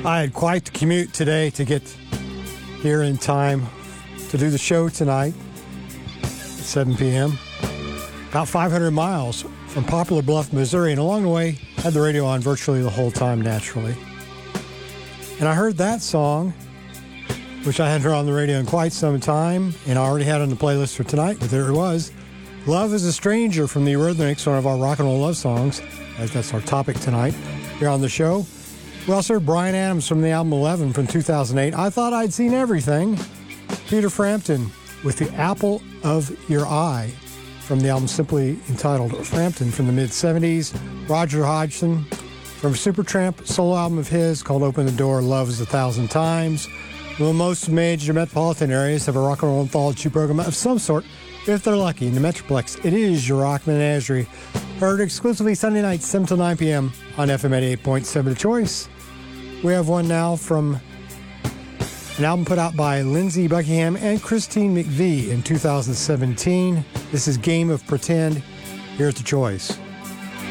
I had quite the commute today to get here in time to do the show tonight at 7 p.m. About 500 miles from Poplar Bluff, Missouri, and along the way, had the radio on virtually the whole time, naturally. And I heard that song, which I hadn't heard on the radio in quite some time, and I already had on the playlist for tonight, but there it was. Love is a Stranger from the Eurythmics, one of our rock and roll love songs, as that's our topic tonight here on the show. We also heard Bryan Adams from the album 11 from 2008. I Thought I'd Seen Everything. Peter Frampton with The Apple of Your Eye from the album simply entitled Frampton from the mid-70s. Roger Hodgson from Supertramp, solo album of his called Open the Door, Love is a Thousand Times. Well, most major metropolitan areas have a rock and roll anthology program of some sort, if they're lucky. In the Metroplex, it is your Rock Menagerie. Heard exclusively Sunday nights, 7 till 9 p.m. on FM 88.7 The Choice. We have one now from an album put out by Lindsey Buckingham and Christine McVie in 2017. This is Game of Pretend here at The Choice.